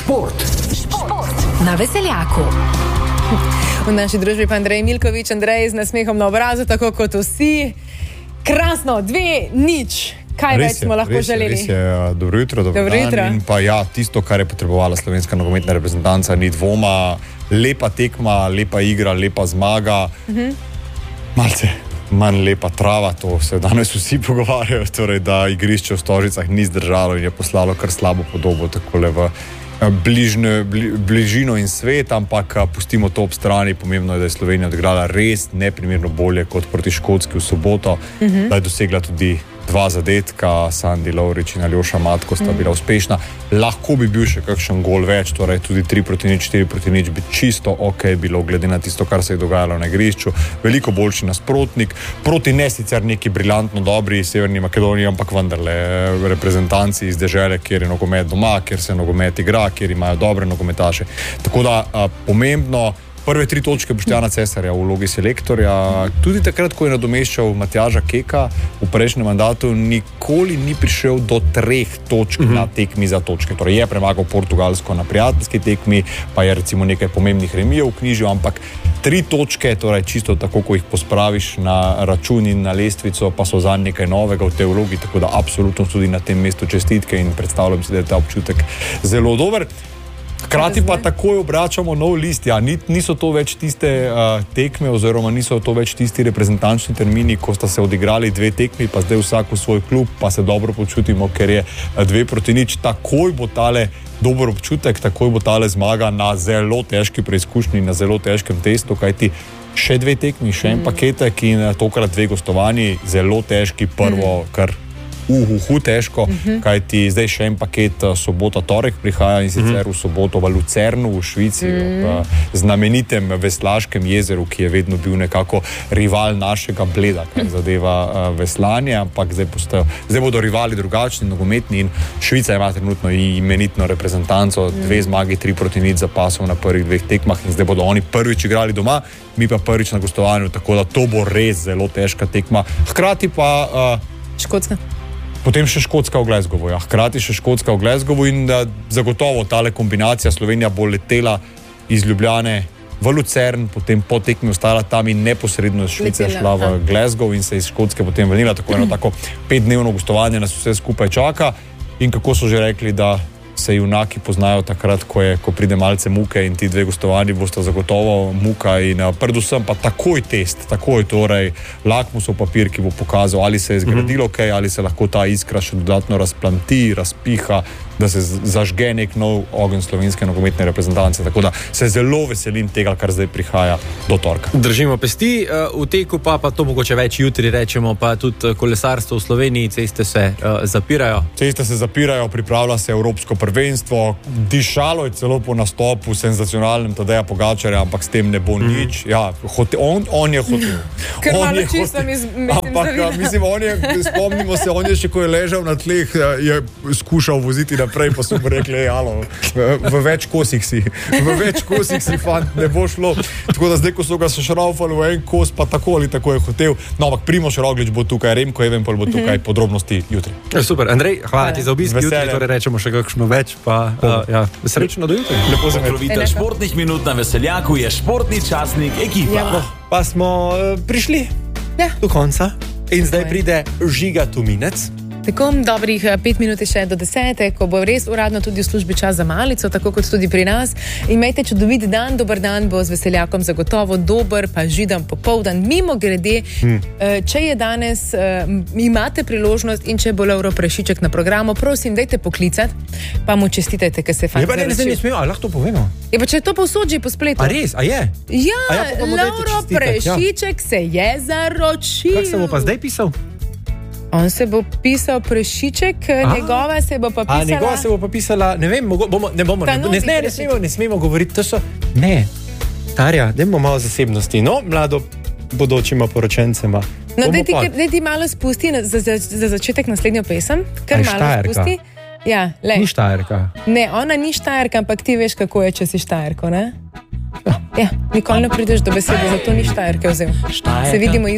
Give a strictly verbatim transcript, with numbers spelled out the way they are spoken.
Šport. Šport na Veseljaku. V naši družbi pa Andrej Milković, Andrej z nasmehom na obrazu, tako kot vsi. Krasno, dve, nič. Kaj res več je, smo lahko res želeli? Res je, dobro jutro, dobro, dobro jutro. Dan. In pa ja, tisto, kar je potrebovala slovenska nogometna reprezentanca, ni dvoma. Lepa tekma, lepa igra, lepa zmaga. Uh-huh. Malce manj lepa trava, to se danes vsi pogovarjajo, torej, da igrišče v Stožicah ni zdržalo in je poslalo kar slabo podobo takole v bližne, bli, bližino in svet, ampak pustimo to ob strani. Pomembno je, da je Slovenija odigrala res neprimerno bolje kot proti Škotski v soboto, uh-huh. da je dosegla tudi dva zadetka, Sandi Lovrič in Aljoša Matko sta bila uspešna. Lahko bi bil še kakšen gol več, torej tudi tri proti nič, štiri proti nič bi čisto ok bilo, glede na tisto, kar se je dogajalo na igrišču. Veliko boljši nasprotnik, proti ne sicer neki briljantno dobri Severni Makedoniji, ampak vendarle reprezentanci iz dežele, kjer je nogomet doma, kjer se nogomet igra, kjer imajo dobre nogometaše. Tako da a, pomembno, prve tri točke Boštjana Cesarja v vlogi selektorja, tudi takrat, ko je nadomeščal Matjaža Keka v prejšnjem mandatu, nikoli ni prišel do treh točk uh-huh. na tekmi za točke. Torej je premagal Portugalsko na prijateljski tekmi, pa je recimo nekaj pomembnih remijev vknjižil, ampak tri točke, torej čisto tako, ko jih pospraviš na račun in na lestvico, pa so zanj nekaj novega v tej vlogi, tako da absolutno tudi na tem mestu čestitke in predstavljam si, da je ta občutek zelo dober. Hkrati pa takoj obračamo nov list. Ja, niso to več tiste uh, tekme oziroma niso to več tisti reprezentančni termini, ko sta se odigrali dve tekmi, pa zdaj vsak v svoj klub, pa se dobro počutimo, ker je dve proti nič. Takoj bo tale dober občutek, takoj bo tale zmaga na zelo težki preizkušnji, na zelo težkem testu, kajti še dve tekmi, še en paketek in tokrat dve gostovanji, zelo težki, prvo, kar uhuhu težko, uh-huh. kajti zdaj še en paket sobota, torek prihaja in sicer uh-huh. v soboto v Lucernu v Švici, uh-huh. v znamenitem Veslaškem jezeru, ki je vedno bil nekako rival našega Bleda, kar zadeva uh, veslanje, ampak zdaj, postajo, zdaj bodo rivali drugačni, nogometni in Švica ima trenutno imenitno reprezentanco, dve zmagi, tri proti nič zapasov na prvih dveh tekmah in zdaj bodo oni prvič igrali doma, mi pa prvič na gostovanju, tako da to bo res zelo težka tekma. Hkrati pa uh, Škotska. Potem še Škotska v Glasgowu, ja. Hkrati še Škotska v Glasgowu in da zagotovo tale kombinacija Slovenija bo letela iz Ljubljane v Lucern, potem po tekmi ostala tam in neposredno iz Švice šla v Glasgow in se iz Škotske potem vrnila, tako eno tako petdnevno gostovanje nas vse skupaj čaka in kako so že rekli, da se junaki poznajo takrat, ko, je, ko pride malce muke in ti dve gostovanji bosta zagotovo muka in uh, predvsem pa takoj test, takoj torej lakmusov papir, ki bo pokazal, ali se je zgradilo kaj, ali se lahko ta iskra še dodatno razplanti, razpiha, da se zažge nek nov ogenj slovenske nogometne reprezentance. Tako da se zelo veselim tega, kar zdaj prihaja do torka. Držimo pesti, v teku pa, pa to mogoče več jutri rečemo, pa tudi kolesarstvo v Sloveniji, ceste se uh, zapirajo. Ceste se zapirajo, pripravlja se Evropsko prvenstvo, dišalo je celo po nastopu senzacionalnem Tadeja Pogačarja, ampak s tem ne bo mm. nič. Ja, hote, on, on je hotel. Ker malo čisto mi mislim ampak, mislim, on je, spomnimo se, on je še, ko je ležal na tleh, je skušal voziti na prej, pa so mu rekli, alo, v, v več kosih si, v več kosih si, fant, ne bo šlo. Tako da zdaj, ko so ga se šraufali v en kos, pa tako ali tako je hotel. No, ampak Primož Roglič bo tukaj, Remko Evenepoel bo tukaj, mm-hmm. podrobnosti jutri. Ja, super, Andrej, hvala ti za obisk, jutri torej rečemo še kakšno več, pa uh, ja, srečno do jutri. Lepo za me. Športnih minut na Veseljaku je športni časnik ekipa. Ja, no, pa smo uh, prišli ja. do konca in zdaj pride Žiga Tuminec. Tako, dobrih pet minut še do desete, ko bo res uradno tudi v službi čas za malico, tako kot tudi pri nas. Imejte čudovit dan, dober dan bo z Veseljakom zagotovo, dober pa židan popoldan. Mimo grede, hmm. če je danes, imate priložnost in če bo Lovro Prešiček na programu, prosim, dajte poklicati, pa mu čestitajte, ker se je fakt zaročil. Je pa ne, ne smemo, ali lahko to povemo? Je pa če to povsod že po spletu. A res, a je? Ja, a ja Lovro Prešiček ja. se je zaročil. Kako se bo pa zdaj pisal? On se bo pisal Prešiček, a? njegova se bo pa pisala... A njegova se bo pa pisala, ne vem, mogo, bomo, ne bomo, ne, ne, ne, ne, smemo, ne smemo govoriti, to so... Ne, Tarja, dajmo malo zasebnosti, no, mlado bodočima poročencema. No, daj ti, ti malo spusti na, za, za, za začetek naslednjo pesem, kar malo Štajerka. Spusti. Ja, le. Ni Štajerka. Ne, ona ni Štajerka, ampak ti veš, kako je, če si Štajerko, ne? Ja, nikoli ne prideš do besede, zato ni Štajerke vzel. Štajerka. Se vidimo